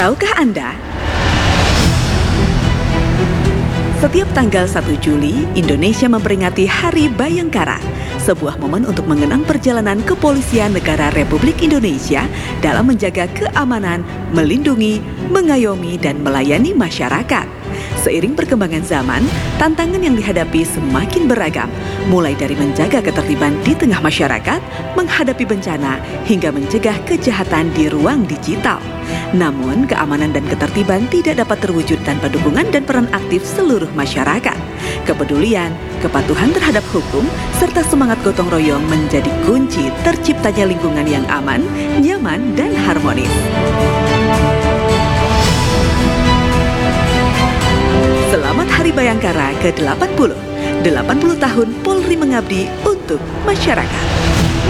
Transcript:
Tahukah Anda? Setiap tanggal 1 Juli, Indonesia memperingati Hari Bayangkara, sebuah momen untuk mengenang perjalanan kepolisian negara Republik Indonesia dalam menjaga keamanan, melindungi, mengayomi, dan melayani masyarakat. Seiring perkembangan zaman, tantangan yang dihadapi semakin beragam, mulai dari menjaga ketertiban di tengah masyarakat, menghadapi bencana, hingga mencegah kejahatan di ruang digital. Namun, keamanan dan ketertiban tidak dapat terwujud tanpa dukungan dan peran aktif seluruh masyarakat. Kepedulian, kepatuhan terhadap hukum, serta semangat gotong royong menjadi kunci terciptanya lingkungan yang aman, nyaman, dan harmonis. Selamat Hari Bayangkara ke-80. 80 tahun Polri mengabdi untuk masyarakat.